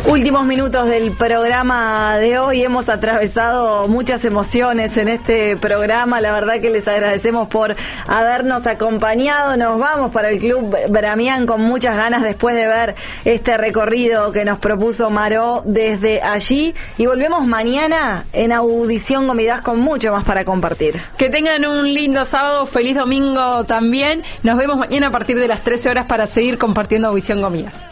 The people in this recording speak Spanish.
Últimos minutos del programa de hoy. Hemos atravesado muchas emociones en este programa. La verdad que les agradecemos por habernos acompañado. Nos vamos para el Club Bramián con muchas ganas después de ver este recorrido que nos propuso Maró desde allí. Y volvemos mañana en Audición Gomidás con mucho más para compartir. Que tengan un lindo sábado, feliz domingo también. Nos vemos mañana a partir de las 13 horas para seguir compartiendo Audición Gomidás.